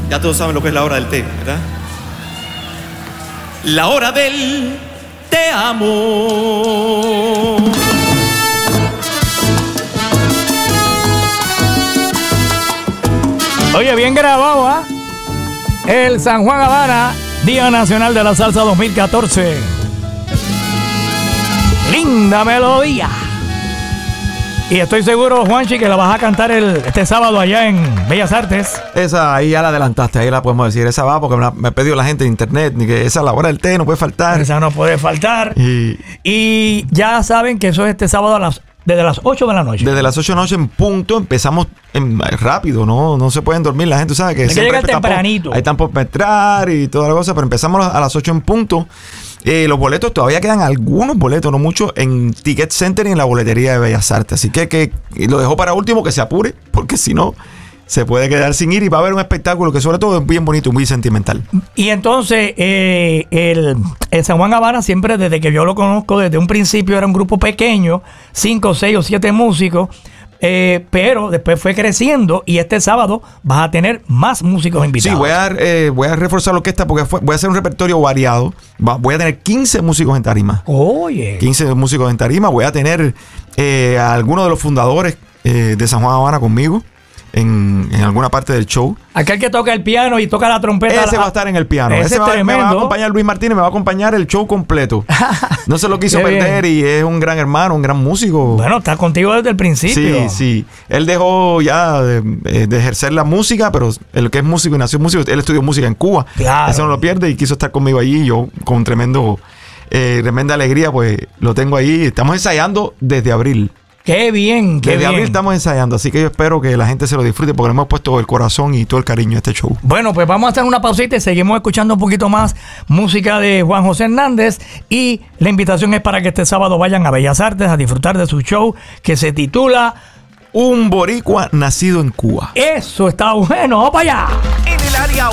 Ya todos saben lo que es la hora del té, ¿verdad? La hora del te amo. Oye, bien grabado, ¿ah? El San Juan Habana, Día Nacional de la Salsa 2014. Linda melodía. Y estoy seguro, Juanchi, que la vas a cantar este sábado allá en Bellas Artes. Esa ahí ya la adelantaste, ahí la podemos decir. Esa va porque me ha pedido la gente en internet, ni que esa es la hora del té, no puede faltar. Esa no puede faltar. Y ya saben que eso es este sábado desde las 8 de la noche. Desde las 8 de la noche en punto, empezamos rápido, no se pueden dormir la gente, ¿sabe? Que hay que llegar tempranito. Ahí están por entrar y toda la cosa, pero empezamos a las 8 en punto. Los boletos, todavía quedan algunos boletos, no muchos, en Ticket Center y en la boletería de Bellas Artes. Así que lo dejo para último, que se apure, porque si no, se puede quedar sin ir y va a haber un espectáculo que sobre todo es bien bonito y muy sentimental. Y entonces, el San Juan Habana siempre, desde que yo lo conozco, desde un principio era un grupo pequeño, 5, 6 o 7 músicos. Pero después fue creciendo y este sábado vas a tener más músicos invitados. Sí, voy a reforzar lo que está porque voy a hacer un repertorio variado. Voy a tener 15 músicos en tarima. Oye. 15 músicos en tarima. Voy a tener a algunos de los fundadores de San Juan Habana conmigo en alguna parte del show. Aquel que toca el piano y toca la trompeta. Ese va a estar en el piano. Ese me va a acompañar Luis Martínez, me va a acompañar el show completo. No se lo quiso perder y es un gran hermano, un gran músico. Bueno, está contigo desde el principio. Sí. Él dejó ya de ejercer la música, pero el que es músico y nació músico, él estudió música en Cuba. Claro. Eso no lo pierde y quiso estar conmigo allí. Yo con tremenda alegría, pues lo tengo ahí. Estamos ensayando desde abril. Qué bien, Desde abril estamos ensayando, así que yo espero que la gente se lo disfrute porque le hemos puesto el corazón y todo el cariño a este show. Bueno, pues vamos a hacer una pausita y seguimos escuchando un poquito más música de Juan José Hernández y la invitación es para que este sábado vayan a Bellas Artes a disfrutar de su show que se titula Un boricua nacido en Cuba. Eso está bueno, ¡vamos para allá! En el área